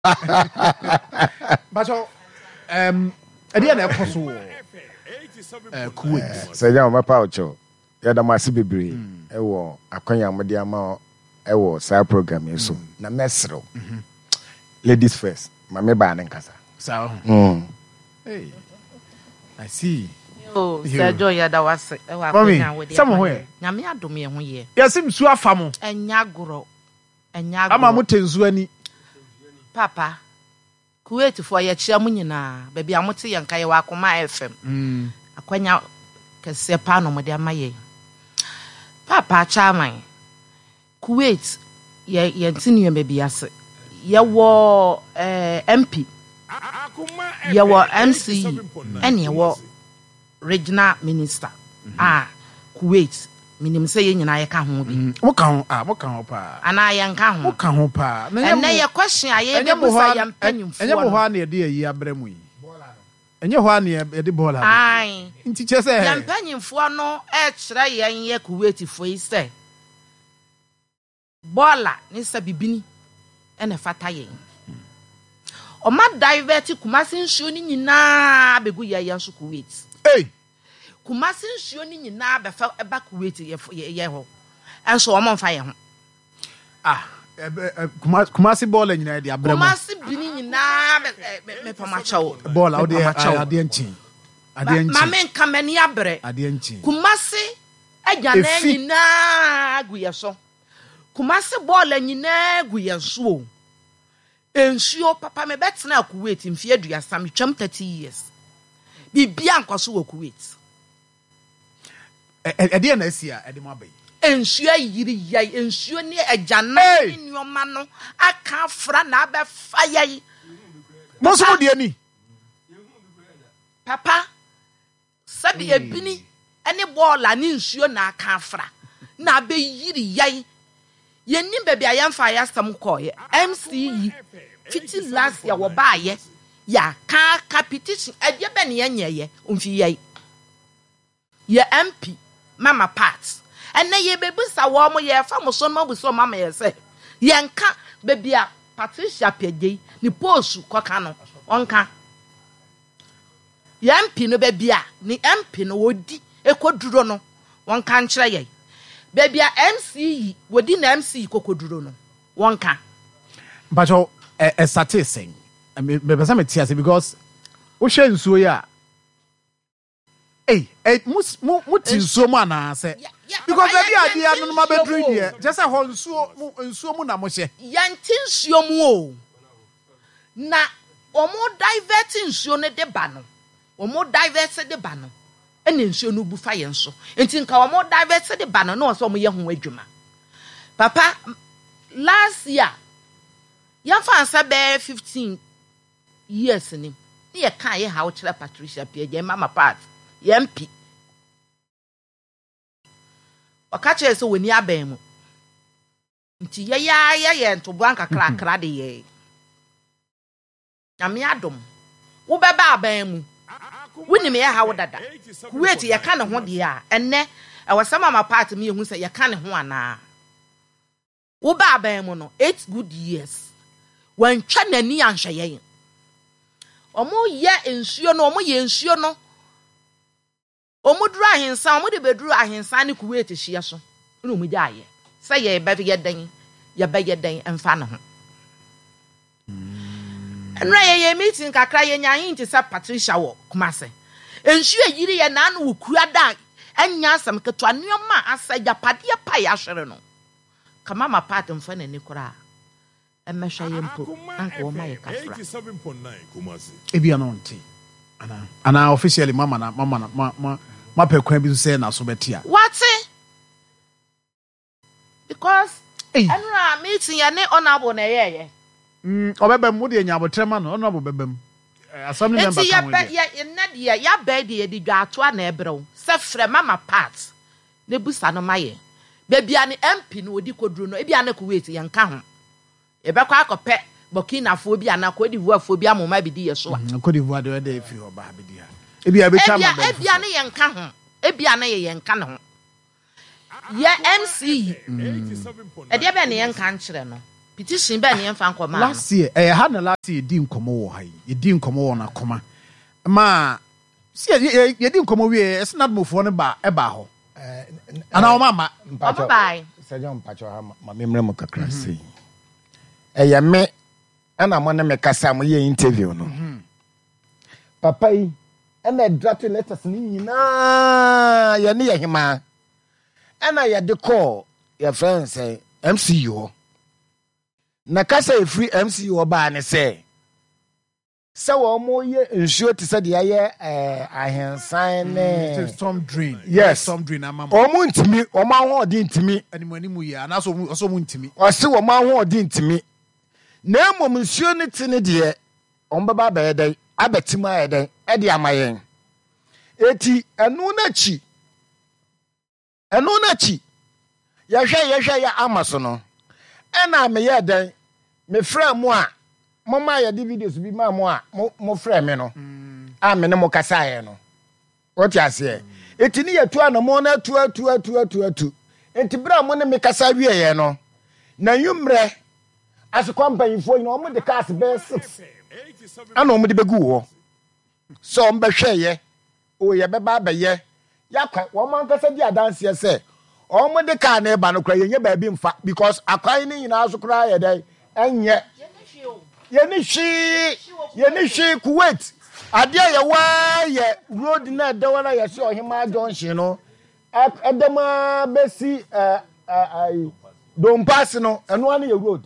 Bacho ade na ekoso Kuwait. Say ya ma paucho. Ya da masi bebre. Ewo akwanya mode ama ewo sa program yeso. Na mesro. Ladies first. Ma me ba nkasa. So. Hey. I see. Oh, Sergio ya da wase. Ewa akwanya we. Somewhere. Nyame adom ye ho ye. Yasim su afamo. Enyagoro. Ama mutenzu ani. Papa. Kuwait for ya chia mu nyina. Baby amote ye nka ye wa Akoma FM. Akwanya kese pa no mode amaye. Papa chairman. Kuwait ye ntinu baby ase. Ye wo MP. Ye wo MC. And ye wo regional minister. Kuwait. Minim say ye nyina ye ka ho bi. Mo ka ho pa. Ana ye nka ho. Mo ka ho pa. Na ye question aye be busa ye mpanyimfo. Enye bo ho na ye de yi abramu yi. Enye ho na ye de bola. Ai. Nti che say. Ye mpanyimfo no e kire ye ye Kuwait fo yi say. Bola ni sa bibini ene fata ye. O ma divert Kumasi nsuo ni nyina begu ye so Kuwait. Hey. Kumasi nsuo ni nyina be fa eba Kuwait ye ho. Enso o mo mfa ye ho. Kumasi bola nyina de abrem. Kumasi bini nyina me pamachawo. Bola o de ade nchi. Ade nchi. Mame nkamani abre. Ade nchi. Kumasi agana nyina gu ye so. Kumasi bola nyina gu ye so. Ensuo papa me betena Kuwait mfie aduasa me twam 30 years. Bibia nkwaso wo Kuwait. Ede na asia ede mo abai. Ensuo yiri yai ensuo ni agana ni nyoma no aka afra na abefa yai. Mo so de ani. Papa sabi ebini ene bola ni nsuo na aka afra na abe yiri yai. Yenim baby ayamfa ayasam koye MCE fiti last year wo baaye ya ka competition ade be ne yenye umfi ye MP mama part ene ye bebusa wo mo ye fa mo so no buso mama ye se ye nka baby a Patricia Pegei ni posu koka no onka ye MP no baby a ni MP no wodi ekoduro no wonka nkire ye baby a MCE wodi na MCE kokoduro no wonka bacho satisfying me pesa me tia because wo hwe nsuo ya mu ti nsuo mu ana se because baby ade ya no ma bedru die just ho nsuo mu na mo hye yanti nsuo mu o na omo divert nsuo ne de ba no omo divert de ba no ene nsuo no bu fa ye nso enti nka omo divert de ba no na so mo ye ho adwuma papa last year ya fa ansa be 15 years ni ye kan ye ha wo kire Patricia Pegei mama part ye MP okache so woni aban mu nti ye ntobo anka kra de ye nyame adom wo beba aban mu woni me ye ha wo dada Kuwait ye kan ho de a enne e wasama mama part me ye hu se ye kan ho ana wo ba aban mu no 8 good years wan twa nani anhweye omo ye ensuo no omo ye ensuo no omo duru ahensan omo de beduru ahensan ne Kuwait hye so no omo gya ye say ye ba ye den emfa ne ho enra ye meeting kakra ye nya hin ti sa Patricia wo Kumasi ensuo yiri ye na no wukua da anya asam keto anuoma asagya pade pa ya hwere no kama ma part mfa na ni kora emehwa ye mpo anko wo ma ye kafra 87.9 Kumasi ebia no nti ana officially ma pekwan bi say na so betia what because enra meeting ya ne honorable na ye obebem mu de nya abotrema no honorable bebem assembly member kan we ya bed de dwato na ebrew se frɛ mama part ne busa no maye bebia ne MP no odi koduro no ebia na Kuwait ye nka ho ebekwa akopɛ Burkina fo bia na Cote d'Ivoire fo bia moma bi di ye so a Cote d'Ivoire de fi ho ba bi dia ebia be chama ebia ne ye nka ho ebia na ye nka ne ho ye MC ede be ne ye nka nkyere no petition ba ne mfa nkoma last year ha na last year di nkomo wo ha yi di nkomo wo na koma ma si ye di nkomo wie esnad mofo ne ba ho ana o mama bye Sejon pacho ha ma memre mo kakra sei me ana mo ne me kasa mo ye interview no papa yi ana draft letters ni nyina ye ne ye hima ana ye de call your friend say MCU na kasa e free MCU ba ne say wo mo ye nsuo ti se de ye ahensan ne storm drain yes storm drain amama o mu ntimi o ma ho odi ntimi animanimu ya na so mu ntimi o se wo ma ho odi ntimi na emom nsuo ne ti ne de o mbaba ba ye den abetima ye den e de amayen eti enu na chi ya hwe ya amaso no ena me ye den me fra mu a mama ya di videos bi ma mo a mo fra me no a me ne mo kasa ye no what you say eti ni yatu ana mo na atu enti bra mo ne me kasa wie ye no na yumre asekwampanfo yin o mo de cast be 6 ana o mo de begu wo so mbe hwe ye o ye be ba ye yakwa wo man kasa di adanse se o mo de ka na e ba no kra ye ba bi mfa because akwan ni nyina aso kra ye dai enye yeni shi Kuwait ade ya wa ye road na dawana ya si Ohima Junction no edema besi don pass no eno an ye road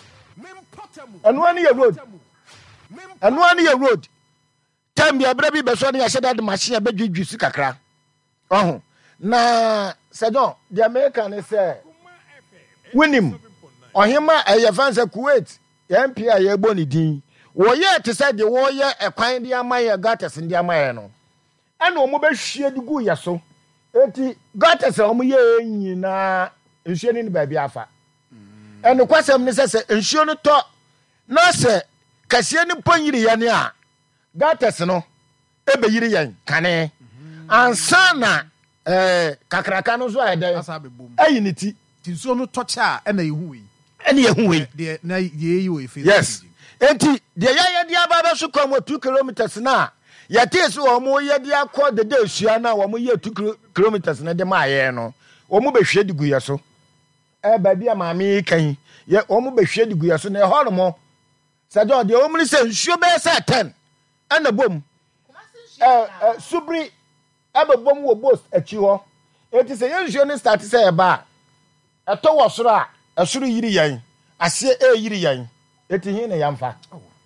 time bia bra bi beso na ya sheda de machine bedwidwi si kakra ohun na Sejon the American say winim Ohima fanse Kuwait MP a ye boni din wo ye te say de wo ye ekwan de amaye gates de amaye no ana o mo be hwie de gu ye so enti gates o mo ye nyina nhwie ni ba bia afa eno kwasem ni se nhwie no to na se kase ni ponyiri ye ne a gates no e be yiri yen kane ansa na kakraka no so ayede ayi ni ti nsuo no tocha e na yehu yi ene yehu we de na ye we feel yes enti de ya de ababa so kwa 2 kilometers na ya tese o mo ye de akọ de esua na wo mo ye 2 kilometers na de ma ye no o mo be hwe digu ye so ba bia ma mi kan ye o mo be hwe digu ye so na e ho no mo Sejon de o mo ni se nsuo be se 10 ana bom subri abebom wo boss achi ho enti se ye nsuo ni start se e ba eto wo soro a esoro yiri yan ase yiri yan eti hin ne yamfa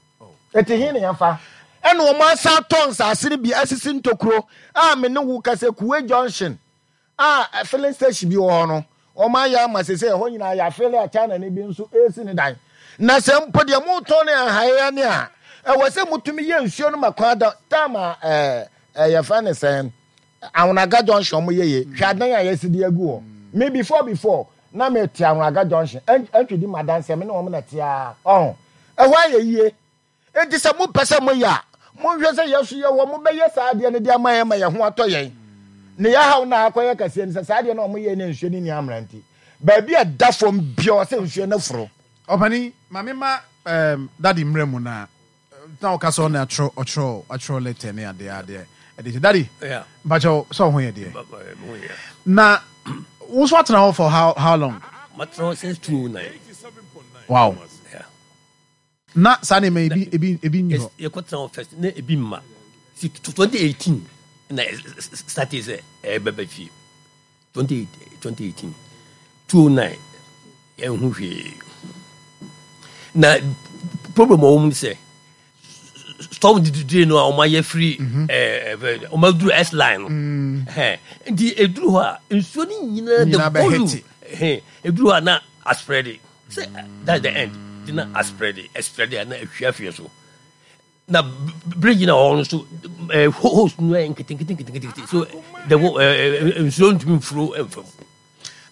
eno o ma sa tons asiri bi asisi ntokuro a me ne wu kase Kuwe Junction a filling station bi wo no o ma ya ma sese ho nyina ya fele a China ne bi nso esi ne dan na se mpo de mo to ne ahaya ne a e wo se mutumi ye nsuo no makwa da tama ya fa ne sen Awunaga Junction mo ye hwadan ya yesidi agu ho me before na me ti Awunaga Junction entwedi madanse me ne wo na ti a ehwa ye yie enti se mo pese mo ya mo hwe se yesu ye wo mo be ye saade ne dia maye ma ye ho atoyen ne ya hawo na akoye kase ne saade na mo ye ne nhwe ni amranti ba bi da fom bio se nhwe na furo opani mamema daddy mremu na o kaso na atro letter ne ade daddy yeah bacho so ho ye de na wo so atna for how long matro since 2009 wow yeah na sane me ebi ni ho ye kwatra first na ebi ma 2018 na start is baba fi 2018 2009 ye hu hwe na problem o mu say stop the no o ma ye free o ma duru S line ndi eduru ho a nsuo ni nyina the volume eduru ho na spread say that's the end dina spread na ahwafie so na bridge na on so host no enkitin so the nsuo ntumi flow emfam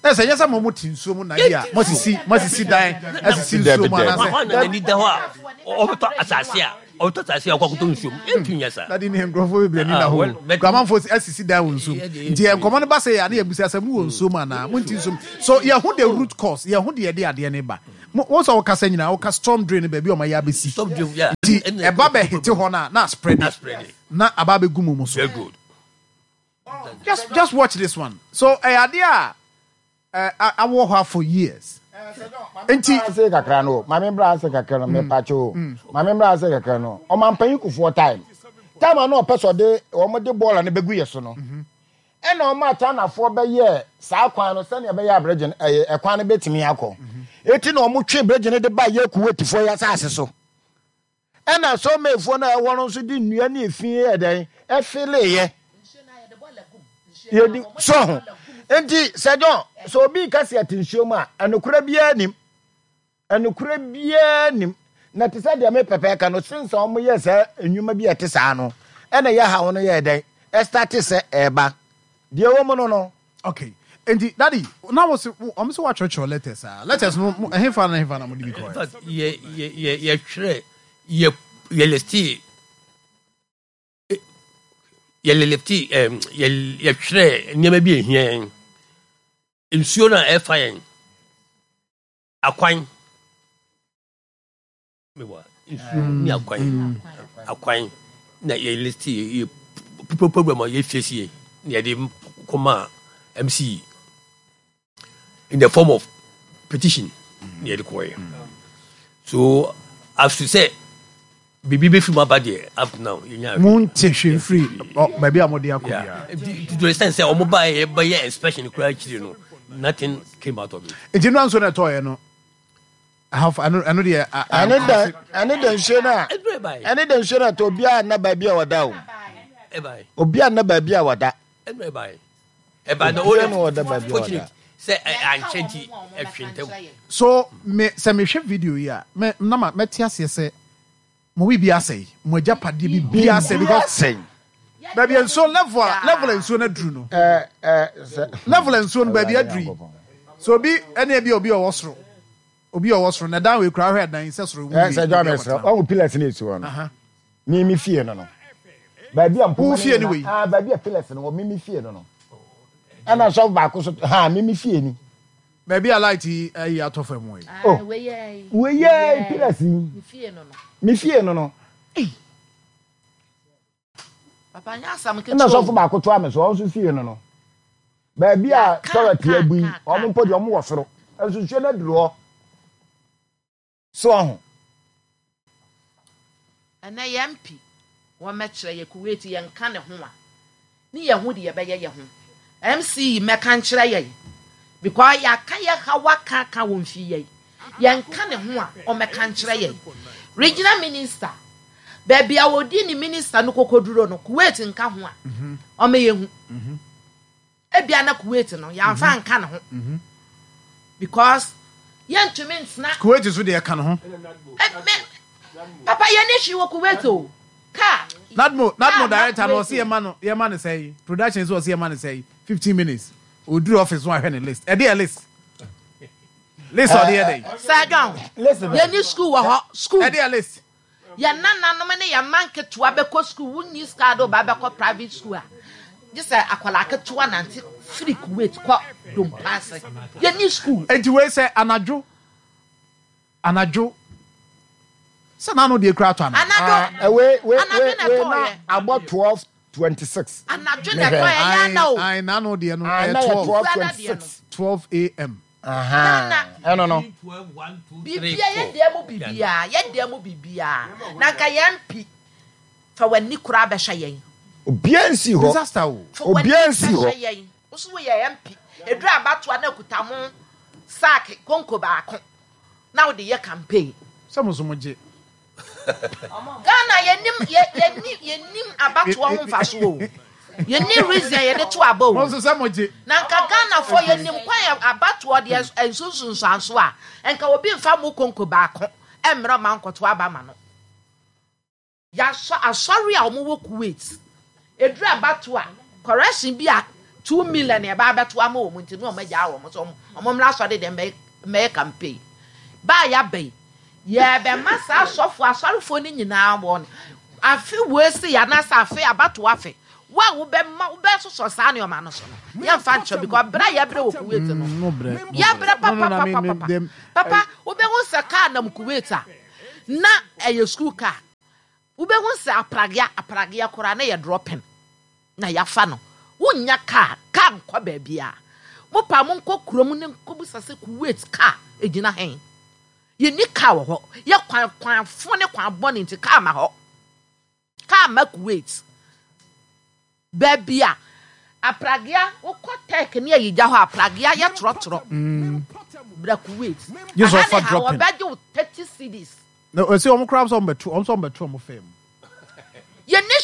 Esa yesa mo muti nsuo mu na dia. Mo sisi dan, asisi nsuo mu ana Wa na ni da ho a. Obeto asase a. Obeto asase a kwakuto nsuo mu. Entunya sa. That in grofo be ni na ho. Grandma for asisi dan nsuo. Nti enkomo ne ba say ya na yabusa asem wo nsuo mu ana. Mo nti nsuo. So ye ho the root cause, ye ho the ade ne ba. Wo so kasa nyina wo ka storm drain baby o ma ya besi. Stop drain, yeah. E ba be hit ho na spread it. Na aba be gumu mu so. Very good. Just watch this one. So ade I work hard for years. Enti say kakra no, mame bra say kakra no me pacho. Mame bra say kakra no. O man pan you for time. Time no person de o mo de ball na begu yeso no. E na o ma ta na for be ye saa kwan no se na be ye abrege e kwan no betimi akọ. Eti na o mo twe abrege ne de ba ye kuweti for ya saase so. E na so me fo na e wono so di nnua na efin e den e fele ye. Ye di so enti sejon so obi kasi atinhyo ma anokura bia nim na te say de me pepe ka no since o mo ye say enwuma bi ete saa no e na ye ha wono ye den e start say eba de wo mo no. Okay. Enti daddy now was I'm so watch your letters no hefa na mo di bi ko. Ye tire ye lesti ye lefti ye tire nyama bi ehia nsuo na efa yen akwan mewa nsuo ni akwan na ye lesti ye problem ye face ye de koma MC in the form of petition ye de koy so as to say bibi fi ma bade up now moon tissue free baby amodi akoya to the extent say omo ba ye inspection kura chiri no nothing came out of it. Enti no anso na toy no I know the ane da nshwe na ane da nshwe na to bia na ba bia wada o obia na ba bia wada eba no ole no wada ba bia wada say anchenti efwentem so me se me hwe video ya me na ma tiase se mo wi bia sei mo agapade bi bia sei because baby and so level and so na dru no level and so baby adri so bi ene bi obi owosro na dan we kra hwe dan se soro wu se jo me sro o pillars na etu no mi fie no baby am pu fie ni we baby a pillars no mi fie no ana so ba ko so ha mi fie ni baby a light e atofa mu e we ye pillars mi fie no Papa nya asam ke na so fo ba ko to am so o so fie no baby a toilet abui o mo podi o mo wo soro enso na duro so ho ana yampi wo mekere ye kuweti ye nka ne ho a ni ye ho de ye be ye ho MC meka nkere ye because ya ka ye hawa ka wo mfi ye ye nka ne ho a o meka nkere ye regional minister baby a wodi ni minister no kokoduro no kuweti nka ho a o me ye hu ebia na kuweti no ya fa nka ne ho because yentumi ntna kuweti so de ya ka ne ho papa ye ne hwi wo kuweti o ka Nadmo director no see ye man say production is see ye man say 15 minutes o do office one hwe list e dey list or dey day sagan ye ni school wo ho school e dey list ya nananom ne ya manketo abekọ school wunni skado ba abekọ private school a just akwala keto na anti free kuwait kwa dom pass ye ni school enti we say anajo so na no dey kra to anajo we na about 12:26 anajo na to ya na o I na no dey no 12 am no bibia ye demo bibia na ka yampi fa wani kura be hwa yen obiansi ho disaster o obiansi ho oso we ye yampi edu abato na kutamu sack konko baako na wo de ye campaign samuzumoje Ghana yenim abato ho mfaso o ye ni reason ye de to aba o mo so moje na nka Ghana for ye nim kwan abato de ensunsun anso a enka obi mfa mu konko baako emra man kwoto aba ma no ya so asori a omo wo Kuwait edura abato a correction bi a 2 million e ba beto ama wo nti no magya wo so omomra so de me campaign ba ya be ye be masa asofo asarefo ni nyina wo ne afi we si ya na sa afi abato afi wa wo be so so sa ne o ma no so no ye fa ncho because bra ya bre wo Kuwait no ya bre papa wo be wo sa ka na Kuwait na e school car wo be wo sa apragia kora na ye dropping na ya fa no wonya car nkwa ba bia mo pa mo nkọ kurom ne nkọbusa se Kuwait car egina hen ye ni car wo ho ye kwan fo ne kwan boni nti car ma ho car ma Kuwait ba bia apragia wo kotek ne ye gya ho apragia ye trotro bra Kuwait you so for dropping ba jo 30 cedis no see om crabs on betu om fam ye ne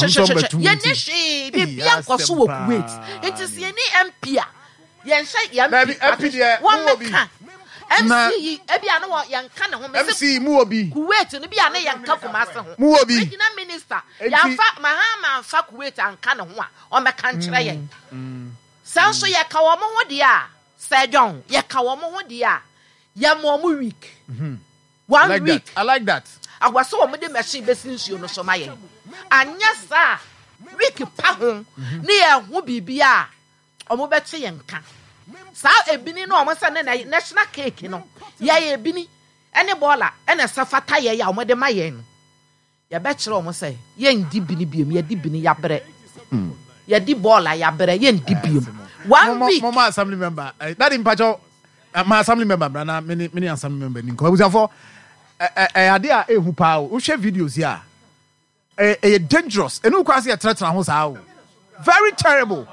she bibia nkoso wo Kuwait enti se ni MP a ye nhye ye MP de wo bi MC ebia no ye nka ne ho MC mu obi Kuwait no bia ne ye nka Kumasi ho mu obi regional minister ya fa Mahama fa Kuwait anka ne ho a o meka nkyere ye sanso ye ka wo mo ho de a Sir John ye ka wo mo ho de a ye mo mo week 1 week I like that agwaso wo mo de machine besinsuo no so maye anya sa week pa ho ne ye ho bibia o mo bete ye nka sa ebini no o mo se ne national cake no ye ebini ene bola ene safata ye ya o mo de maye no ye be kire o mo se ye ndi bini biem ye di bini ya bre ye di bola ya bre ye ndi biem 1 week mama assembly member that impacho my assembly member na many assembly member ni ko abusafo ade a ehu pa o hwe videos ya dangerous enu kwase ya tretra ho sa o very terrible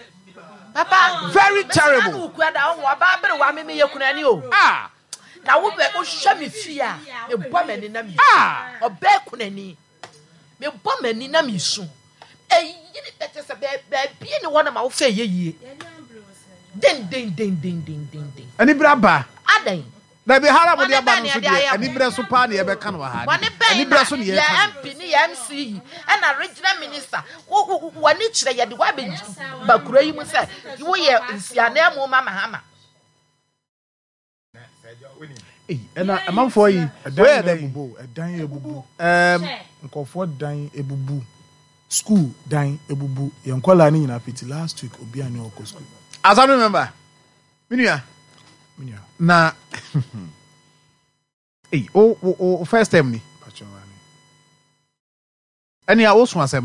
papa very terrible ku da ho ba bere wa me ye kunani o na wo be o hwe me fia me bo mani na mi o be kunani me bo mani na mi su yini tete se be bi ni wona ma wo fe yeye den ani braba adan na be hara mo de ba no so de ani bre so pa na ye be kan wa ha ani bre so ne ye kan MP ni MC and a regional minister wani kire ye de wa be bakura yi mu se wo ye nsiana mu Mahama ena amanfo yi where dan ebubu nkofo dan ebubu school dan ebubu ye nkola ni nyina fiti last week obi ani oko school as I remember minia na first time ni pachawani ani a wo so asem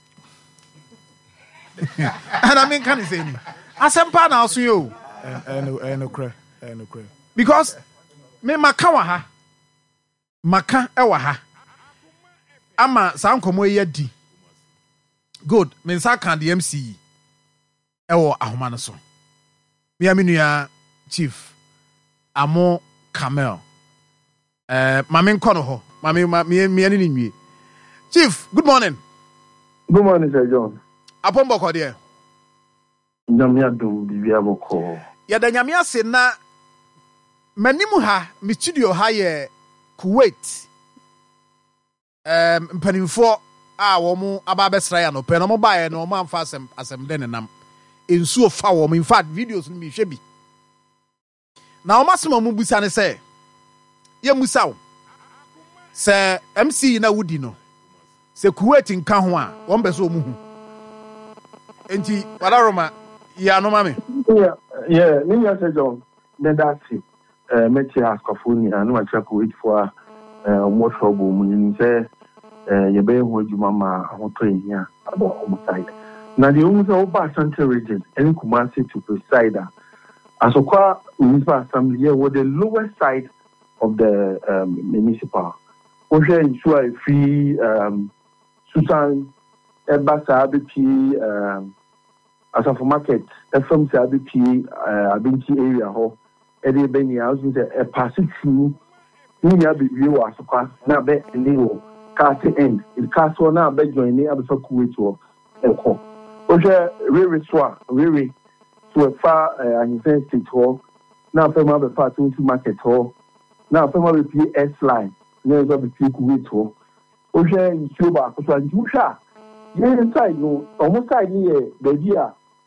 and I mean can you say ni asem pa na so yo no cry because me maka wa ha maka e wa ha ama sa nkomo ye di good me nsa kan the MC e wo ahoma no so me aminua chief amo Camel mame nko no ho mame me ani nwie chief good morning Sir John apombo ko de nyamia dum bibia boko ya da nyamia se na manimu ha mi studio ha ye Kuwait mpanimfo a wo mu aba besra ya no pe no mo ba ye no mo amfa asem de nenam ensuo fa wo mo in fact videos ni mi hwe bi na o masema mu busa ne se ye musa wo se MC na wudi no se Kuwait nka ho a wo mbe so mu hu enti wala roma ya no mame ni ya Sir John then that's it mechi askafuni anu acha Kuwait for mo trouble mu ni se ye be ho adwuma ma ho to ehia about on side na the only so ba Central region and Kumasi to preside Asokwa Municipal Assembly here was the lowest side of the municipal. Oshe ensure free Susan Ebasa ABP Asafo Market FM ABP Abinchi area ho ede be ni house a pass through ni ya be wo Asokwa na be ni wo cast end it cast one na be join ni abefa Kuwait wo eko Oshe Rere Swa Rere to a far and state hall. Now, Fema be far to market hall. Now, Fema be S line. Now, be Kuwait hall. Oje in Cuba, because Jusha, you inside no, almost side here, the idea,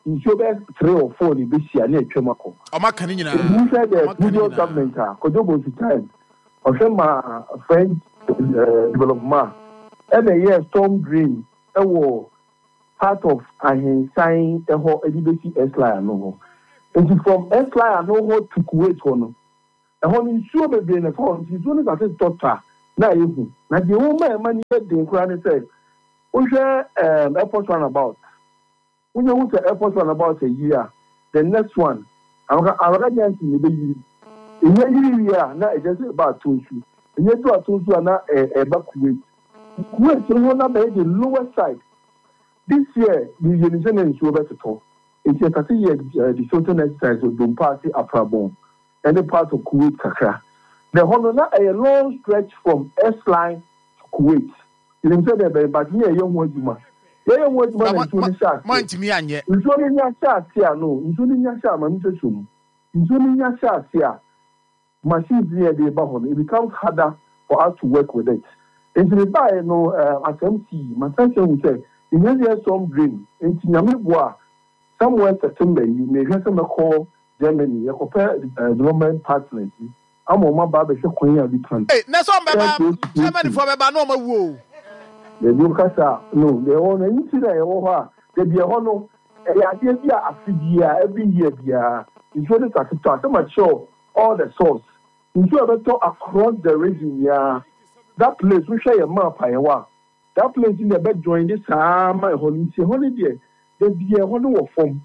in Shobek 3 or 4 in BC and Chemako. Omakanina. You said the video government, Kodobo time, or my friend development, and a year storm dream, a war part of a sign a whole EDBC S-Line no. And from S-Line no more to Kuwait on. A whole issue of being a phone, she's only got his daughter. Now you now the woman money the Quran said, we share airport runabout. When you want the airport runabout a year, the next one, I'm going to be in a year, now it's just about 2 shoes. And yet, 2 shoes are not a back Kuwait. Kuwait, you want to be the lower side. This year, the Unison and Shobek to talk. It's a 30 year the Sultan exercise of Dum Party Afrabon, and the part of Kuwait Kakra. The whole a long stretch from S-Line to Kuwait. You didn't say that, but here, young Wajima. Young Wajima is doing shots. Mind to me, and yet. It's only your shots here, no. It's only your shot, Mamma. It's only your shots here. Machines near the Bahon. It becomes harder for us to work with it. And to the buy, no, at MC, my friend will say, in the some dream, in Tinamibwa, somewhere September, you may have some call Germany, you compare development partners. I'm on my barber, Queen of the country. Hey, that's all, Germany for a normal woo. The Lucasa, no, they own an incident over. They be a honor, a idea every year. In short, it's so much show all the source. In short, across the region, yeah, that place we share a map, that place in the bed join this summer holiday. There be a honor form.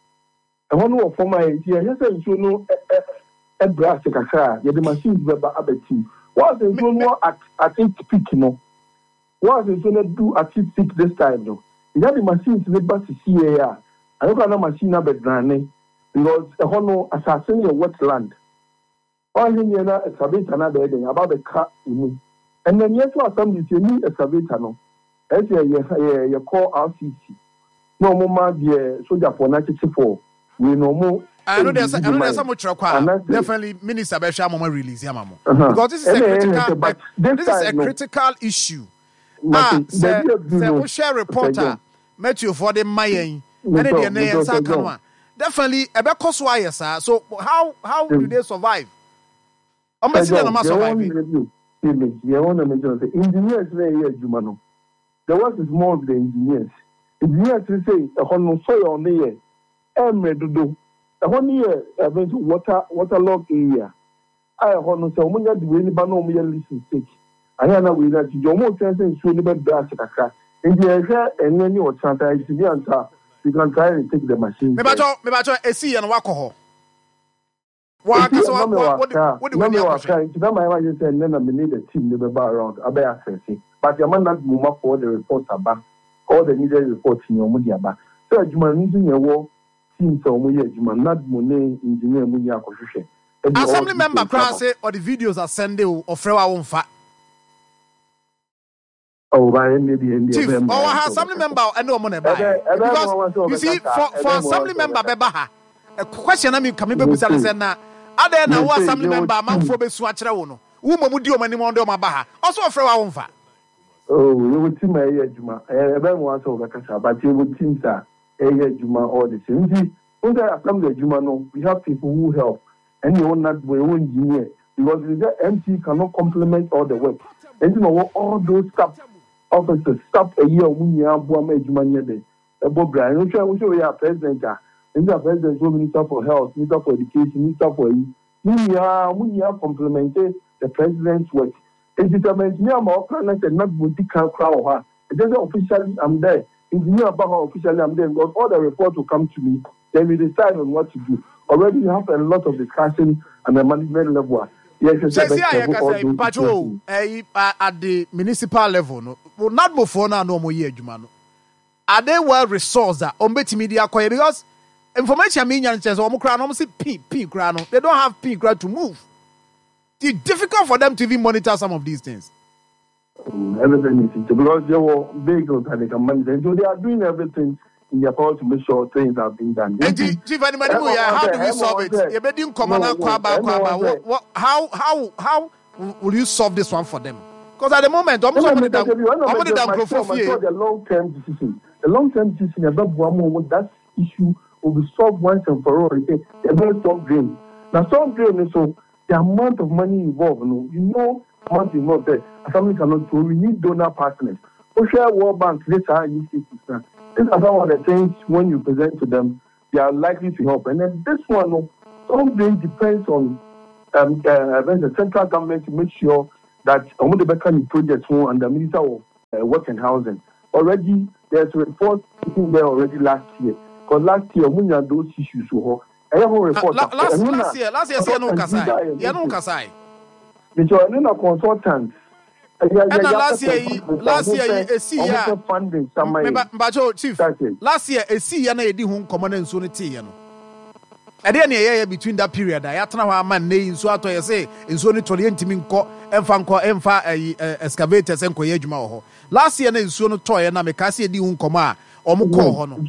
A honor for my idea. Yes, I should know a brass car. The machines were abating. What's the one at its peak, no? What's the one do at its peak this time, no? You have the machines the bus to see here. I don't know machine up at Granny because a honor assassin your wetland. All in here a survey another day about the car in me. And then yes, what somebody you need a survey no. As you call RCC. No more, dear soldier for 94. We no more. I know there's so much required. Definitely, Minister Besha Mama release Yamamo. Because this is a critical issue. The share reporter met you for the Mayan. Definitely, a back cost wire, sir. So, how do they survive? I'm not surviving. Engineers, the work is more of the engineers. Engineers say, a honor soil on the year, and a 1 year event waterlogged area. I honor so many of the way Bano listen sick. I know we that you almost sense in Sweden brass attack. In the air and any or Santa is the answer. You can try and take the machine. Mebato, a sea and alcohol. What do you say? And then I need a team never around. I bear accessing. But your man not move up for the reports about all the needed reports in your Mudiaba. So, you man using your war team so we not money engineer Mudia Koshe. Assembly member class or the videos are sending or Frewa won't fat. Oh, maybe Chief, assembly member and no money because you see, for assembly member Bebaha, a question I mean, come in Salisana. Are there now assembly member man for be swatchra wono? Woman would do many more do my baha. Also a Frewa won't fat. Oh, you would see my Juma. Everyone wants over Casa, but you would think that Juma all the same. When I come to Juma, no, we have people who help, and you will not be engineer because the MC cannot complement all the work. And you know all those staff officers stop a year when you have one Juma near the Bob Brian. I'm sure we are president. And the president, Minister for Health, Minister for Education, Minister for you have complemented the president's work. It determines me about planets and not political crowd. It doesn't officially, I'm there. Engineer about officially, I'm there because all the reports will come to me. Then we decide on what to do. Already you have a lot of discussion at the management level. Yes, at the municipal level, no, not before now, no more year, Jumano. Are they well resourced on Betty Media because information means says, P crown. They don't have P crown to move. It's difficult for them to even monitor some of these things. Everything is because they were big and they can manage. So they are doing everything in their power to make sure things have been done. How do we solve it? How will you solve this one for them? Because at the moment, the long-term decision about that issue will be solved once and for all. They don't stop drain. Now, some drain, so the amount of money involved, amount involved there, something cannot do. We need donor partners. Share World Bank, these are these are some of the things when you present to them, they are likely to help. And then this one, something depends on the central government to make sure that the Bekani projects and the Minister of Work and Housing. Already, there's a report sitting there already last year. Because last year, we had those issues. Last year, no Kasai. The consultant. Last year, funding. Chief. Last year, a see and a D common and Sunity. And then between that period, I atana man name so ato say in so toli ntimi nko emfa excavators enko yedwuma ho. Last year na nsuo no toy na meka se di hu nkoma a omo ko ho no.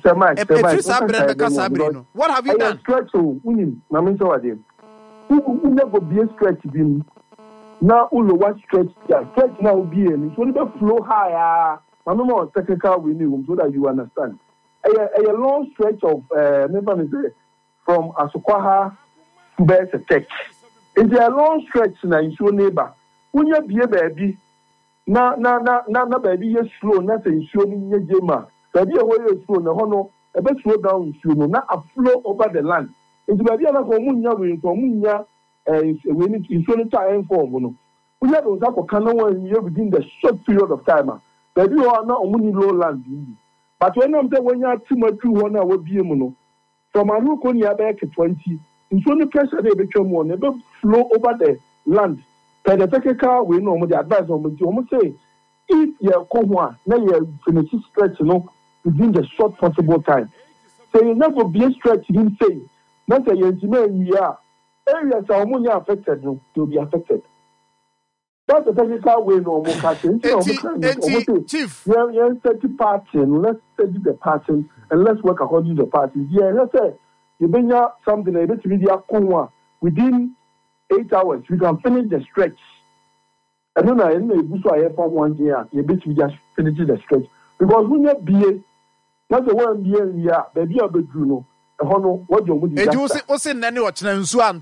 What have you done? Stretch unim na me so ade. Who never be a stretch bin. Now ulo what stretch now be any so the flow higher. Mama technical we need so that you understand. A long stretch of from Asokwaha to Besetek. It's a long stretch na insure neighbor. When you be a baby, na baby is slow, not insure in your jema. Baby away slow, no hono, a bit slow down insure, not a flow over the land. It's baby and a communia with Tomunia when it insure time for Mono. We have those up canoe within the short period of time. Baby are not only low land. But when I'm saying when you are too much, 1 hour be a mono. From Arukonia back to 20, in so many pressure they become one, never flow over the land. But the technical we know the advice on the almost say if you're Kohwa, now you finish stretch, within the short possible time. So you never be a stretch, you didn't say, not a year, areas are only affected, to be affected. That's the technical way no more catching. Chief. Yeah, set the pattern, let's study the pattern and let's work according to the pattern. Yeah, let's say you bring out something a bit to within 8 hours, we can finish the stretch. I don't know, I have for 1 year, you bet we just finish the stretch. Because when you be not the one year, baby, I'll be Bruno. What you would do? What's in any watch and so on?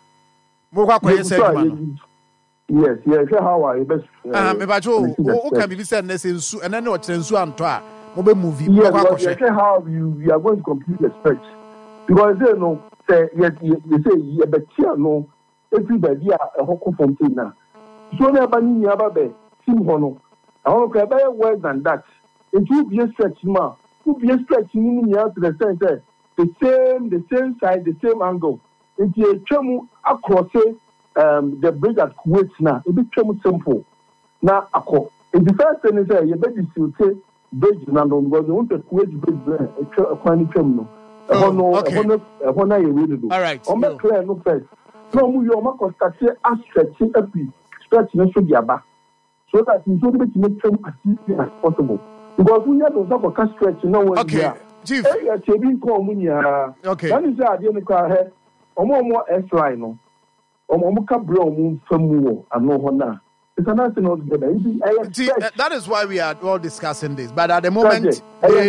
Yes, how I best. Who can be said and then watch and so on. Mobile movie. Yes, how we are going to complete the stretch. Because they know, say, yes, you say, but here, no, everybody a hoko fontaine now. So, never need Yababe, Sim Hono. I want to better words than that. It will be a stretch, ma. It will be a stretch, meaning to the center. The same side, the same angle. It's a chemu across the bridge at Kuwait now. It becomes simple. Now, if the first thing is that you better say bridge now, because you want to Kuwait bridge a quantity terminal. All right. On the clear no first. No, you are constructing a stretching stretch next to the Abba. So that you don't make them as easy as possible. Because we have those upper stretch, okay. Chief. Okay. That is the idea of the more S-line. That is why we are all discussing this. But at the moment,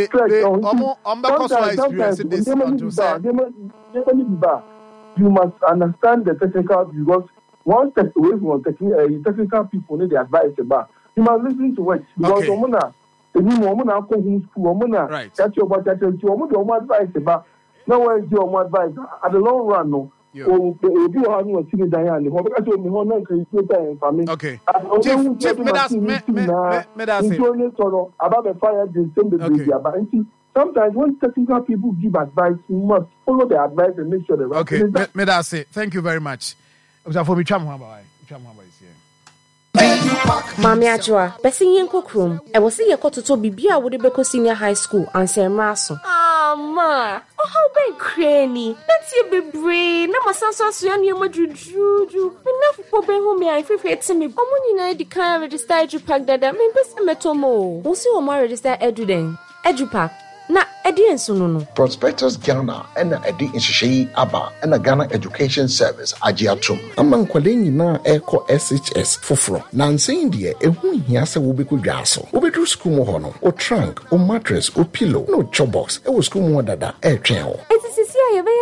you must understand the technical because one step away from technical people need the advice about. You must listen to it because right. That's your advice about. No one is your advice at the long run. No. Okay. Sometimes when technical people give advice, you must follow the advice and make sure the right. Okay, may I say thank you very much. Mami Ajua, besi yenko krom. E wosi ye kototo bibia wo de beko senior high school ansema so. Ma, how be cranny. That's ye bebre. Na masanso aso anu madruju. Enough for be home ya ifefe etse me. Omo nyina di kan register edupack dada. Me bese metomo. Wo si wo ma register eduden. Edupack. Na edi enso no. Prospectus Ghana and edi inshishi aba and Ghana Education Service agiatum. Among kwale nyina eko SHS foforo. Na nsen de ehu hia se wo beku dwaso. Wo bedru school mo ho no. O trunk, o mattress, o pillow, no chobox. E wo school mo dada e twen ho.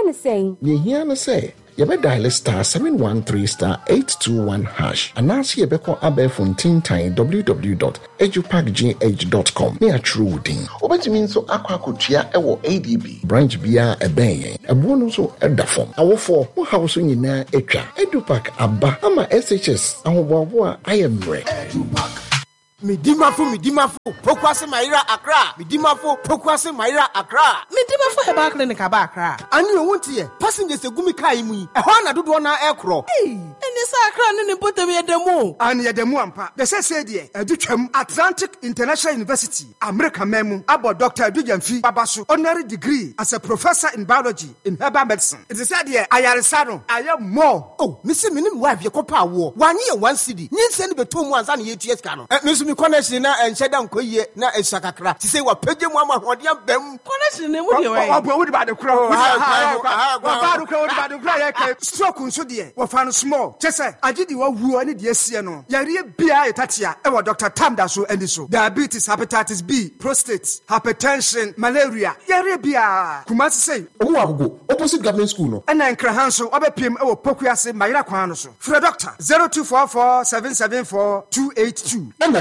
ne sɛn? Yehia no say dial star 713 star 821 hash. Anasi yebeko abefo ntintan www.edupacgh.com. Ne atru wudin. Obetimi nso akwakotua ewo ADB branch bia ebenyen. Ebo no so edafom. Awofo wo hawso nyina etwa. Edupac aba ama SHS ahoboabo a ayemre. Edupac Midimafo, Pokwase Maira Accra. Midimafo, Pokwase Maira Accra. Midimafo Herbal Clinic aba Accra. Ani o wonti ye, passengers egumi kai mu. E ho na dodo na ekro. Eni sa Accra ne potem ye demo. Ani ye demo ampa. De say de, edutwam Atlantic International University, America memu, about Dr. Edujamfi Babaso, honorary degree as a professor in biology in herbal medicine. It is said here, ayaresano, I am more. Oh, Missy Minim wife ye kopa wo. 1 year 1 city. Nyen send be 2 months and 8 years kano. Me connection na encheda nkoye na esakakra ti say wa page mu amahode ambam connection ne mu de wai wa wo de ba de kra wa ba do kra wo de ba de kra ye ka stroke nso de wo fa no small chese agidi wa hu ani de asie no yare bia etatia e wo Dr. Tamda so andi so diabetes, hepatitis B, prostate, hypertension, malaria yare bia kuma say owo agogo opposite government school no na nkra hanso obepiem e wo Pokuase Mayira kwan no so free doctor 0244 774 282 and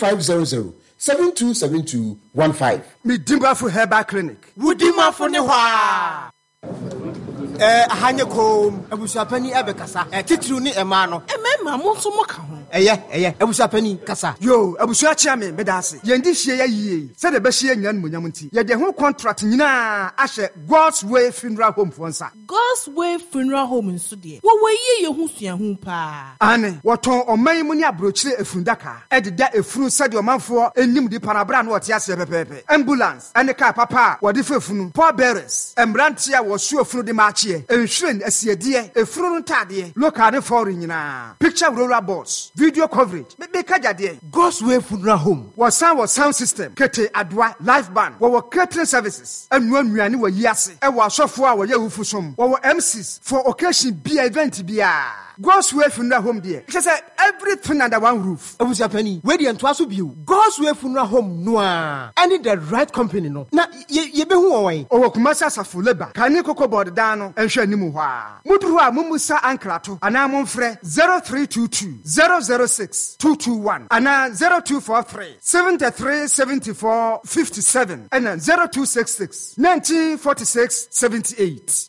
0500-727215. Midimafo Herbal Clinic. Wudimafo ne hwa. Ahanye kom abusapani ebekasa. Titru ni ema no. Emema mo so mo ka ho. Eye abusapani kasa. Yo abusua chia me bedase. Yendi hie ya yie. Se de be hie nya nmunyam nti. Ye de ho contract nyina ahye God's Way Funeral Home for nsa. God's Way Funeral Home nso de. Wo ye hu sua hu pa. Ane woton oman mu ni abrochire efundaka. Ededa efunu se de omanfo enim di panabra na wote ase pepepe. Ambulance ane car papa wode fefunu. Paul bearers. Embrantia wo su efunu de maachi. Ensuring asiede efunu ntade local de foreign nyina picture roller boards video coverage be kajade God's Way Funeral Home was sound system kete adwa live band wo catering services anu anuane wo yiase e wo asofo a wo ye wufusom wo MCs for occasion bia event bia God's Way Funeral Home there. She said everything under one roof. Abusapani, where the entwaso biu. God's Way Funeral Home noa. I need the right company no. Na ye be hu owen. O kumasa safu leba. Kani koko board dano enhwe nimu hwa. Mudru a mumusa ankrato. Ana momfre 0322 006 221. Ana 0243 73 74 57. Ana 0266 1946 78.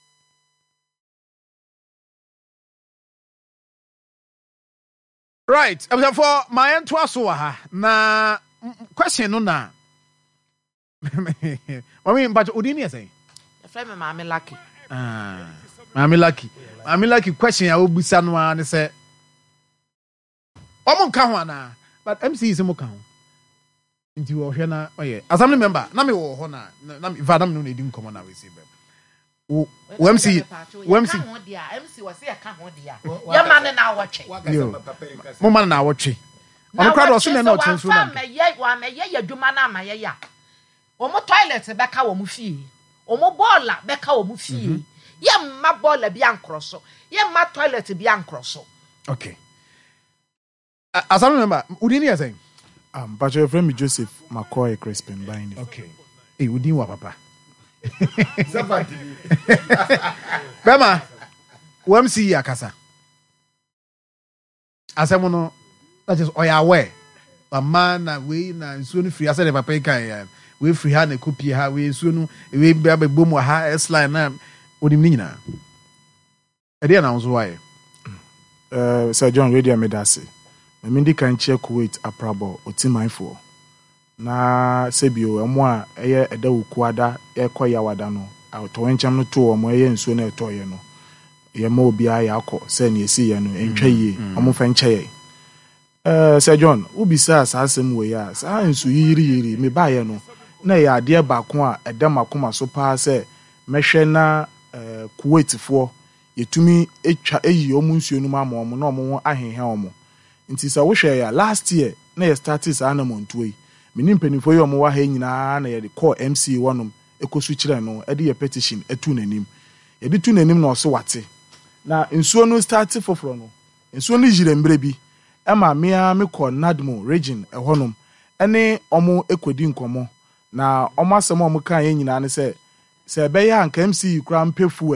Right, for my end to us na question no na. But Udini say. Friend me Mami Lucky. Mami Lucky question I will be no and say. Omo ka ho na, but MC is mo ka ho. Nti wo hwe na oye. Assembly member, na me wo ho na me father me no na di nkomo na we say be. MC was here ka ho dia. Ya man na watch. Mo man na watch. On crowd was na transfer na. Wa me ye adwuma na ma ye ya. Omo toilet be ka wo mu fie. Omo boiler be ka wo mu fie. Ye ma boiler bi ankroso. Ye ma toilet bi ankroso. Okay. As I remember, Udini is saying, but your friend me Joseph McCoy Crispin buying. Okay. Hey, Udini wa papa. Bema, UMC yakasa. Asemono, that is oya we. A man na we na nsuo no free ase de papa kan we free ha na kopie ha we nsuo no we bia be bom ha S-line na onim ni nyina. E dey na nso wae. Sir John Radio Medase. Mindi kan che Kuwait aprabo otimanfo. Na sebio emo a eye eda ukuada ekoya wada no. Awtowencham no to omo eye nsuo na etoye no. Ye ma obi aya akọ se na esi ye no entwa yie omo fa nche ye. Sir John, ubisa asasem we ya sa nsu yiri me ba ye no na ya ade ba ko a eda makoma so pa se mehwe na Kuwaitfo yetumi etwa eyi omu nsuo no ma omo na omo ahenhe omo nti sa wo hwe ya last year na ye started sa na montuo yi meni mpanifo yi omo wa ha nyina na ye de call MC wonom ekosu kire no e de ye petition etu nanim ye de tu nanim na oso wate na nsuo no start foforo no nsuo no jire mbre bi ema me call Nadmo region ehonom ene omo ekodi nkomo na omo asem omo kan ye nyina ne se be ya anka MC kura mpe fuel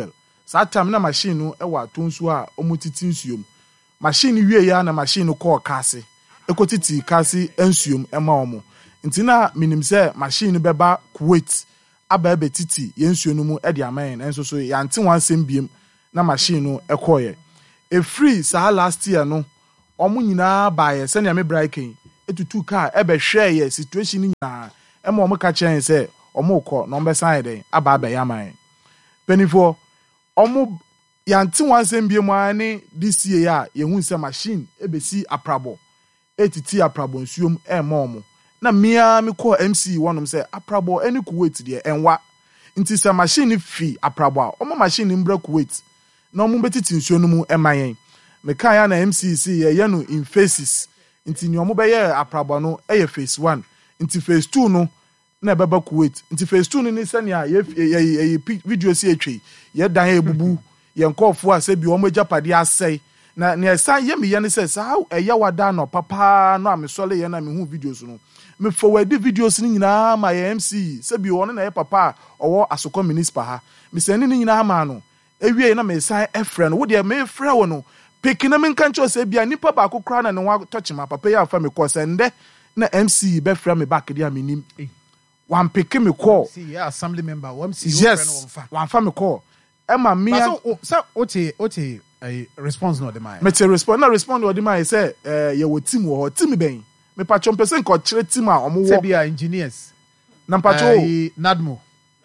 saa time na machine no ɛwɔ atonso a ɔmo titi nsuom machine wie ya na machine kɔɔ kaase ekotiti kaase nsuom ɛma ɔmo nti na minim sɛ machine bɛba Kuwait aba titi yɛn nsuo no mu ɛde aman ɛnso so yɛante wɔn asɛm biem na machine no ɛkɔɔyɛ efiri saa last year no ɔmo nyinaa baayɛ sɛnea me braken etutu car ɛbɛhwɛ yɛ situation nyinaa ɛma ɔmo ka kyerɛn sɛ ɔmo kɔ na ɔmo bɛsan yɛ dɛn aba abɛyɛ aman penifo ɔmo yɛante wɔn asɛm biem a ne this year a yɛhu sɛ machine ebesi aprabɔ etiti aprabɔ nsuom ɛma ɔmo na mia me kɔ MC wɔnom sɛ aprabɔ ɛne Kuwait deɛ ɛnwa nti sɛ machine fi aprabɔ a ɔmo machine mbra Kuwait na ɔmo betiti nsuo no mu ɛma yɛn meka ya na MCC yɛ no in phases nti ni ɔmo bɛyɛ aprabɔ no ɛyɛ phase 1 nti phase 2 no na ɛbɛba Kuwait nti phase 2 no ne sɛnea yɛ video si etwe yɛ dan ebubu yɛn kɔɔfo a sɛ bi ɔmo agapade asɛe na ne ɛsan yɛ me yɛ ne sɛ saa ɛyɛ wada no papa no a mesɔle yɛ na mehu videos no me forward videos ni nyinaa ma yɛ MC sɛ bi ɔno na yɛ papa a ɔwɔ asokɔ municipal ha me sɛ ne nyinaa ma no ewie na me san ɛfrɛ no wo deɛ me frɛ wo no pekina me nka nkyɛ sɛ bia nipa baako kra na ne wa tɔkyema papa yɛ afa me kɔ sɛ ndɛ na MC bɛfrɛ me back de a menim wan peke me call see yeah assembly member MC yes wan fa me call ɛma me so ote a response no de mai me te respond na respond no de mai sɛ yɛ wɔ team wɔ hɔ team bɛn me patcho mpɛsɛ nkɔ kyerɛ team a ɔmo wɔ sɛ bia engineers na patcho nadmo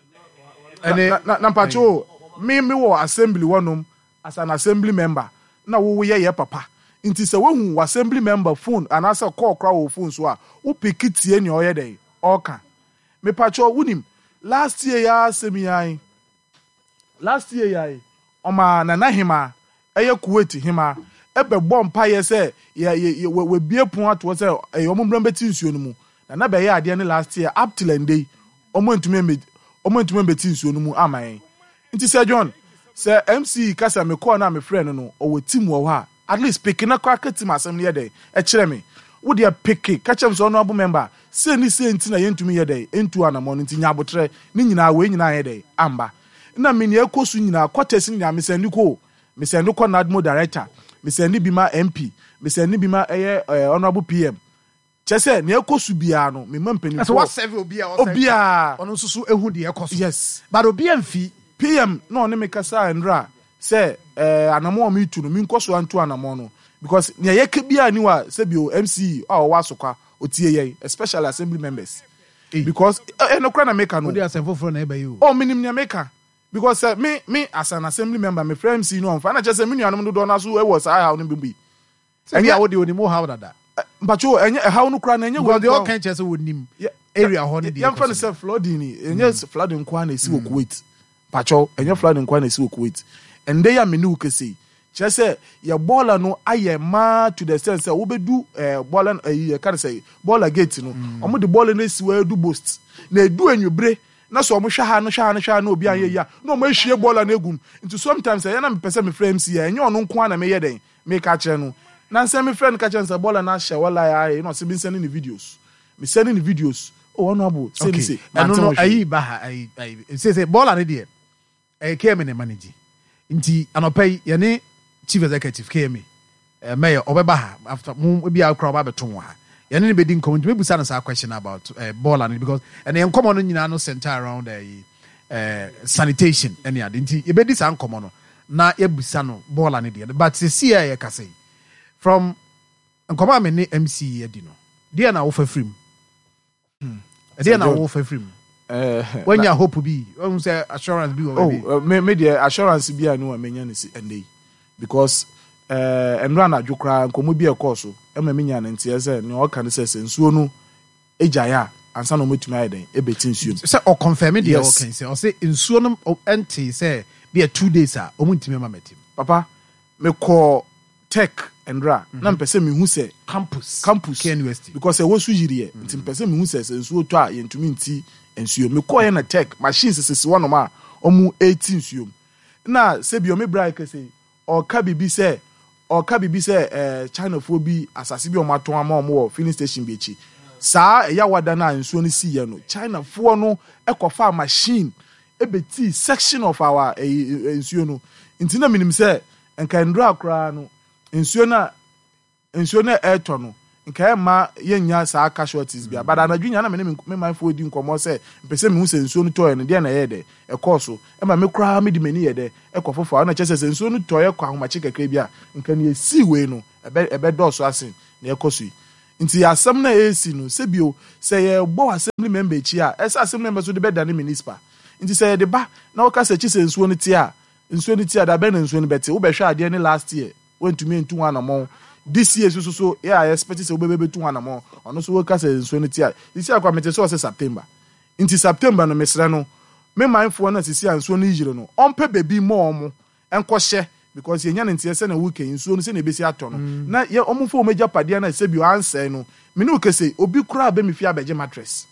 na patcho me wɔ assembly wɔnom as an assembly member na wo yɛ papa nti sɛ wohu wɔ assembly member phone anasa call kra wɔ phone so a wo pick tie ne ɔyɛ dɛ ɔka me patcho wunim last year ya semiyan ɔma nana hima ɛyɛ Kuwait hima ɛbɛbɔ mpa yɛ sɛ we bie pon ato sɛ ɔmo mbran beti nsuo no mu na bɛyɛ adeɛ ne last year up till endey ɔmo ntumi beti nsuo no mu aman nti sɛ John sɛ MC kasa me call na me friend no ɔwɔ team wɔ hɔ a at least pick na kwa team asɛm ne yɛ dɛ ɛkyerɛ me wo de pick ka kyerɛ so no abo member sɛ ni sɛ nti na yɛntumi yɛ dɛ entu anamɔ no nti nyabotrɛ ne nyinaa we nyinaa yɛ dɛ amba na me ne ekosu nyinaa quarters nyinaa me sɛndi kɔ nadmo director me sɛndi bi ma MP me sɛndi bi ma ɛyɛ honorable PM kyɛsɛ ne ekosu bia no me ma mpanyinfo so what serve obia ɔno nso so ehu de ekosu yes but obia mfi PM no ne me kasa ndra sɛ anamɔ me tu no me nkɔso antu anamɔ no because ne yɛka bia ni wa sɛ bio MC a ɔwɔ asokwa otie yɛn especially assembly members because no kra na meka no odi asɛmfo fro na eba yi o minim ne meka because me as an assembly member me friend MC no on fa na kyerɛ sɛ me nuanom do na so ɛwɔ saa how no bi ɛnyɛ wo de onimo how dada mpacho ɛnyɛ how no kra na ɛnyɛ wo de all kan kyerɛ sɛ wonim area hɔ ne de yɛmfa no sɛ flooding ni ɛnyɛ flooding kwa na esi wɔ Kuwait mpacho ɛnyɛ flooding kwa na esi wɔ Kuwait ɛnde ya me ne wo kɛsɛ kyerɛ sɛ yɛ bɔɔla no ayɛ ma to the sense sɛ wobɛdu bɔɔla yɛ ka sɛ bɔɔla gate no ɔmo de bɔɔla no esi wɔ edu boast na edu enwubre na so ɔmo hwɛ ha no obi ayɛ ya na ɔmo ehwie bɔɔla no egum nti sometimes ɛyɛ na me pɛ sɛ me frɛ MC ɛnyɛ ɔno nko na me yɛ den me ka kyerɛ no na nsɛ me frɛ no ka kyerɛ sɛ bɔɔla na hyɛ wala ya na ɔsɛ bi nsɛ ne videos me send ne videos ɔno abo sɛ ni sɛ ɛno no ayi ba ha ayi sɛ bɔɔla ne deɛ KM ne manage nti anɔpɛ yi yɛne chief executive KM mayor ɔbɛba ha after mu bi akra ɔba beto ha yɛne ne bedi nkɔmɔ ntumi busa no saa question about ball and because and yɛn nkɔmɔ no nyinaa no center around sanitation ɛne ade nti yɛbɛdi saa nkɔmɔ no na yɛbusa no ball and deɛ but sisi yɛ kasa from nkɔmɔ a me ne MC yɛdi no deɛ na wofa firim deɛ na wofa firim when you hope bi when say assurance bi o me deɛ assurance bi a no amenya ne si ɛndɛ because enra na dwokra nkomo bi ekɔ so ema menya ne ntie sɛ ne ɔka ne sɛ nsuo no egyae ansa na ometumi ayɛ den ebeti nsuo sɛ o confirm deɛ o kan sɛ o sɛ nsuo no ente sɛ be 2 days a o muntimi ma metim papa me kɔ tech enra na mpɛsɛ me hu sɛ campus university because e wo su yiriye nti mpɛsɛ me hu sɛ nsuo to a yentumi nti nsuo me kɔ yɛ na tech machines sisi wɔn ma ɔmu 18 nsuo na sɛ bi o me bra kɛsɛ ɔka bibi sɛ China fo bi asase bi ɔmato ama ɔmo wɔ filling station bi echi saa ɛya wada na nsuo no si yɛ no China fo no ɛkɔfa machine ebeti section of our nsuo no nti na minim say enka ndro akra no nsuo na eto no nka ma yenya saa casualties bia but anadwunya na me mindful odi nkomo say mpese me hu se nsuo no toy no de na ye de ekoso e ma me kra me di mani ye de ekofofo na chese se nsuo no toy kwa homache kakra bia nka ne esi we no ebe doso asin na ekoso nti asem na esi no se bio se ye bo assembly member chi a esa assembly member so de beda ne municipal nti se ye de ba na o ka se chi se nsuo no ti a da be na nsuo no beti wo be hwa ade ne last year wentumi ntu anamon this year so yeah I expect say obebe betu anamon ono so wo ka se nsuo no ti a this year kwa mete so se September nti September no mesre no me mindful na sisi ansuo no yire no onpe bebi mo omo enkohye because yenya ne ntie se na weekend nsuo no se na ebesi ato no na ye omfo o meja pade na se bi o answer no me no kese obi kura be me fi abeje mattress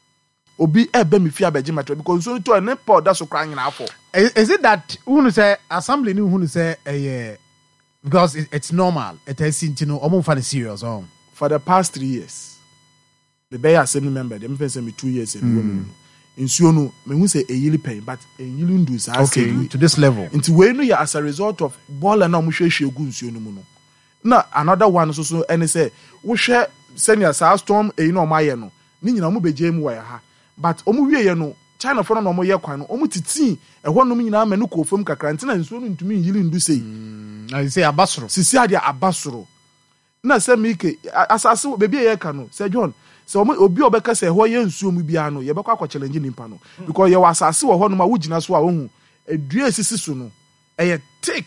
obi ebe me fi abeje mattress because nsuo no to na pod da so kra nyina afọ. Is it that who say assembly ni who say because it's normal it is you almost for the serious for the past 3 years the Bay Assembly member them say me 2 years ago nsuo no me hu say eyili pen but eyili ndu sa okay to this level into we no ya as a result of ball na omuhwehwe egu nsuo no mu no na another one so any say wo hwe senior sa storm eyi no maye no ni nyina mu beje mu wa ha but omu wiye no China for no mo ye kwan no omu titi ehwo no nyina ma no kofom kakra ntina nsuo no ntumi yili ndu sei I say abasoro sisi ade abasoro na se mike asase bebi ye ka no se John se obi obeka se ho ye nsuo mu bia no ye bekwa kwa challenge nimpa no because ye wasase wo ho no ma wugina so a ohu edua esisi so no eye thick